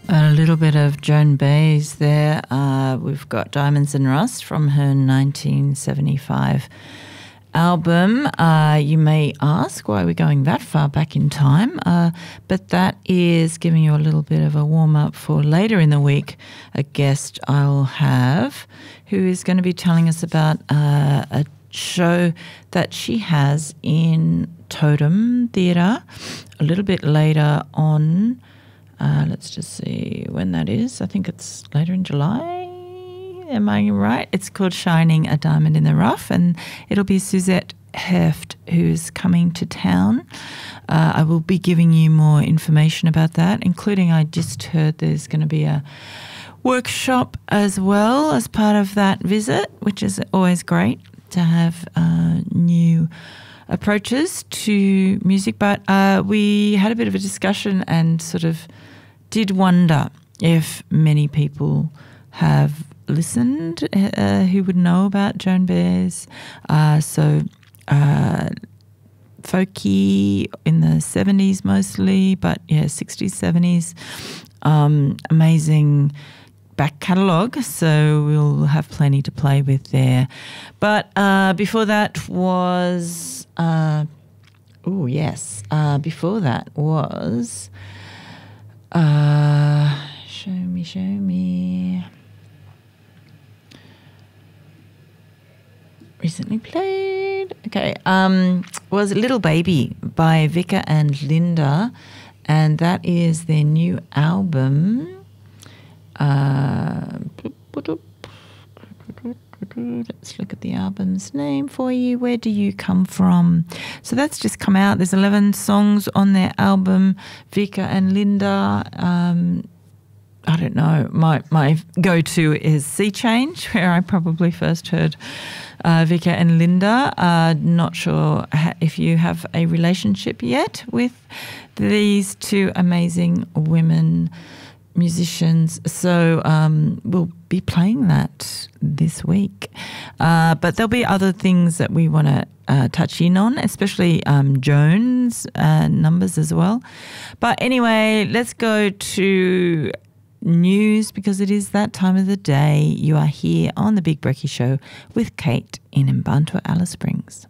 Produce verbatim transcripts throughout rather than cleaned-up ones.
A little bit of Joan Baez there. Uh, we've got Diamonds and Rust from her nineteen seventy-five album. Uh, you may ask why we're going that far back in time, uh, but that is giving you a little bit of a warm-up for later in the week, a guest I'll have who is going to be telling us about uh, a show that she has in Totem Theatre a little bit later on. Uh, let's just see when that is. I think it's later in July. Am I right? It's called Shining a Diamond in the Rough, and it'll be Suzette Heft who's coming to town. Uh, I will be giving you more information about that, including I just heard there's going to be a workshop as well as part of that visit, which is always great to have uh, new approaches to music. But uh, we had a bit of a discussion and sort of did wonder if many people have listened uh, who would know about Joan Baez. Uh, so uh, folky in the seventies mostly, but yeah, sixties, seventies. Um, amazing back catalogue, so we'll have plenty to play with there. But uh, before that was... Uh, oh, yes. Uh, before that was... Uh, show me, show me. Recently played. Okay. Um, was Little Baby by Vika and Linda, and that is their new album. Uh, let's look at the album's name for you. Where Do You Come From? So that's just come out. There's eleven songs on their album. Vika and Linda. Um, I don't know. My my go-to is Sea Change, where I probably first heard uh, Vika and Linda. Uh, not sure if you have a relationship yet with these two amazing women musicians. So um, we'll be playing that this week. Uh, but there'll be other things that we want to uh, touch in on, especially um, Joan's uh, numbers as well. But anyway, let's go to news because it is that time of the day. You are here on The Big Brekkie Show with Kate in Mbantua, Alice Springs.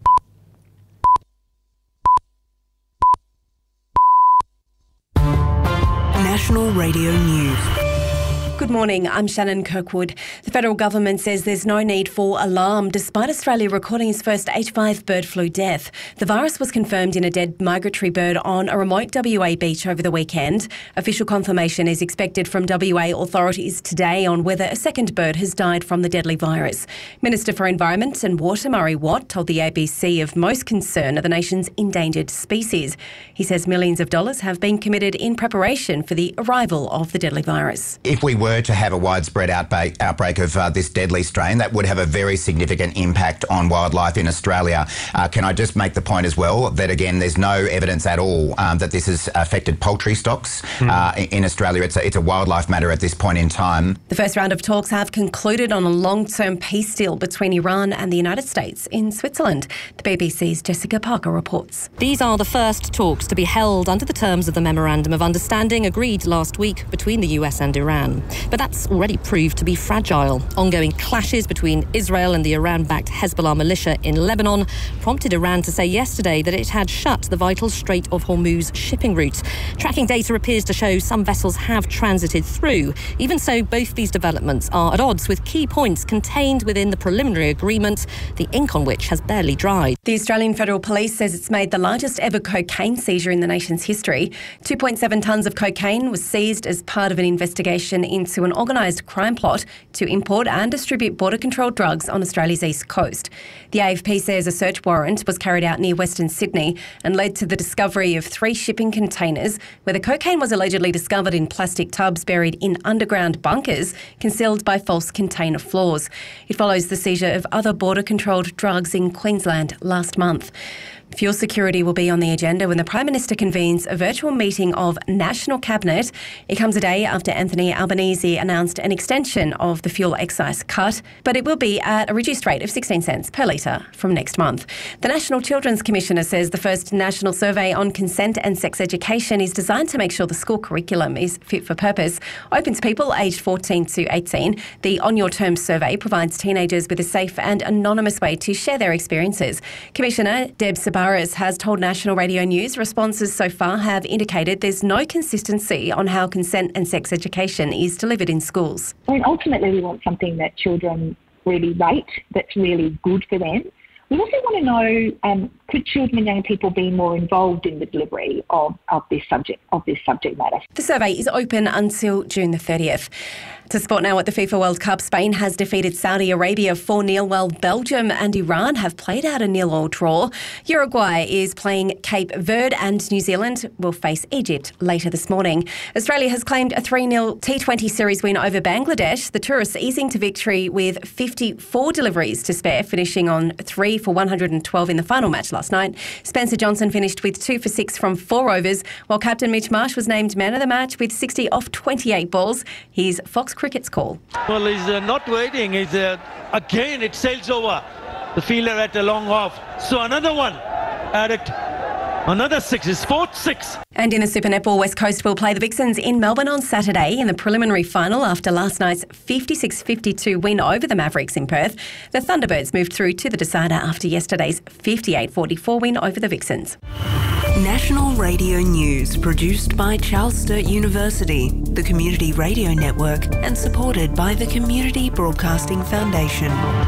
National Radio News. Good morning, I'm Shannon Kirkwood. The federal government says there's no need for alarm despite Australia recording its first H five bird flu death. The virus was confirmed in a dead migratory bird on a remote W A beach over the weekend. Official confirmation is expected from W A authorities today on whether a second bird has died from the deadly virus. Minister for Environment and Water, Murray Watt, told the A B C of most concern are the nation's endangered species. He says millions of dollars have been committed in preparation for the arrival of the deadly virus. If we were to have a widespread outbreak, outbreak of uh, this deadly strain, that would have a very significant impact on wildlife in Australia. Uh, can I just make the point as well that, again, there's no evidence at all um, that this has affected poultry stocks mm. uh, in Australia. It's a, it's a wildlife matter at this point in time. The first round of talks have concluded on a long-term peace deal between Iran and the United States in Switzerland. The B B C's Jessica Parker reports. These are the first talks to be held under the terms of the Memorandum of Understanding agreed last week between the U S and Iran. But that's already proved to be fragile. Ongoing clashes between Israel and the Iran-backed Hezbollah militia in Lebanon prompted Iran to say yesterday that it had shut the vital Strait of Hormuz shipping route. Tracking data appears to show some vessels have transited through. Even so, both these developments are at odds with key points contained within the preliminary agreement, the ink on which has barely dried. The Australian Federal Police says it's made the largest ever cocaine seizure in the nation's history. two point seven tonnes of cocaine was seized as part of an investigation into an organised crime plot to import and distribute border-controlled drugs on Australia's east coast. The A F P says a search warrant was carried out near Western Sydney and led to the discovery of three shipping containers where the cocaine was allegedly discovered in plastic tubs buried in underground bunkers concealed by false container floors. It follows the seizure of other border-controlled drugs in Queensland last month. Fuel security will be on the agenda when the Prime Minister convenes a virtual meeting of National Cabinet. It comes a day after Anthony Albanese announced an extension of the fuel excise cut, but it will be at a reduced rate of sixteen cents per litre from next month. The National Children's Commissioner says the first national survey on consent and sex education is designed to make sure the school curriculum is fit for purpose. Open to people aged fourteen to eighteen. The On Your Terms survey provides teenagers with a safe and anonymous way to share their experiences. Commissioner Deb Sabaris has told National Radio News responses so far have indicated there's no consistency on how consent and sex education is delivered in schools. I mean, ultimately we want something that children really rate, that's really good for them. We also want to know, um, could children and young people be more involved in the delivery of, of this subject of this subject matter? The survey is open until June the thirtieth. To sport now at the FIFA World Cup, Spain has defeated Saudi Arabia four nil, while Belgium and Iran have played out a nil-all draw. Uruguay is playing Cape Verde and New Zealand will face Egypt later this morning. Australia has claimed a three nil T twenty series win over Bangladesh. The tourists easing to victory with fifty-four deliveries to spare, finishing on three for one hundred twelve in the final match last night. Spencer Johnson finished with two for six from four overs, while captain Mitch Marsh was named man of the match with sixty off twenty-eight balls. Here's Fox Cricket's call. Well, he's uh, not waiting. He's uh, again it sails over the fielder at a long off. So another one at it. Another six, his fourth six. And in the Super Netball, West Coast will play the Vixens in Melbourne on Saturday in the preliminary final after last night's fifty-six fifty-two win over the Mavericks in Perth. The Thunderbirds moved through to the decider after yesterday's fifty-eight forty-four win over the Vixens. National Radio News, produced by Charles Sturt University, the Community Radio Network, and supported by the Community Broadcasting Foundation.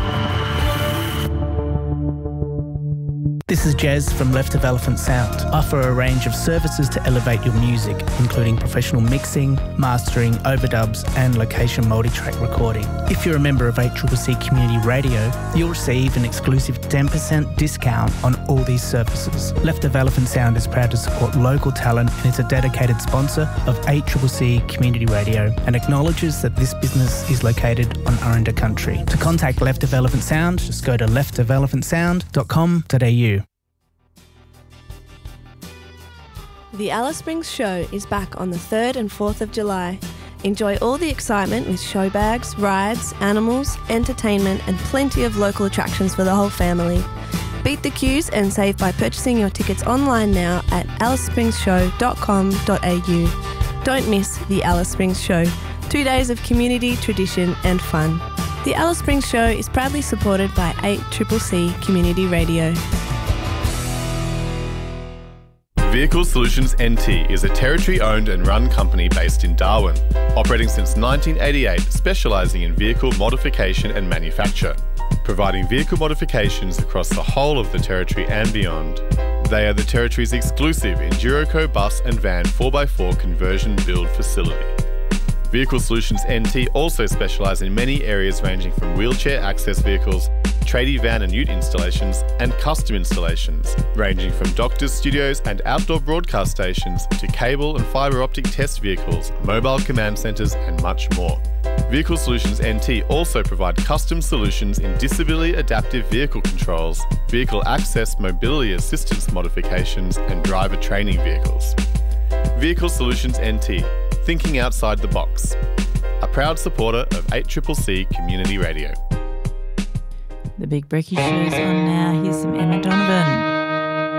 This is Jez from Left of Elephant Sound. Offer a range of services to elevate your music, including professional mixing, mastering, overdubs and location multi-track recording. If you're a member of eight C C C Community Radio, you'll receive an exclusive ten percent discount on all these services. Left of Elephant Sound is proud to support local talent and is a dedicated sponsor of eight C C C Community Radio and acknowledges that this business is located on Aranda country. To contact Left of Elephant Sound, just go to left of elephant sound dot com dot a u. The Alice Springs Show is back on the third and fourth of July. Enjoy all the excitement with show bags, rides, animals, entertainment and plenty of local attractions for the whole family. Beat the queues and save by purchasing your tickets online now at alice springs show dot com dot a u. Don't miss the Alice Springs Show. Two days of community, tradition and fun. The Alice Springs Show is proudly supported by eight C C C Community Radio. Vehicle Solutions N T is a Territory-owned and run company based in Darwin, operating since nineteen eighty-eight, specialising in vehicle modification and manufacture, providing vehicle modifications across the whole of the Territory and beyond. They are the Territory's exclusive Enduroco bus and van four by four conversion build facility. Vehicle Solutions N T also specialise in many areas ranging from wheelchair access vehicles, tradie van and ute installations and custom installations, ranging from doctors' studios and outdoor broadcast stations to cable and fibre optic test vehicles, mobile command centres and much more. Vehicle Solutions N T also provide custom solutions in disability adaptive vehicle controls, vehicle access mobility assistance modifications and driver training vehicles. Vehicle Solutions N T, thinking outside the box. A proud supporter of eight C C C Community Radio. The Big Brekkie Show's on now. Here's some Emma Donovan.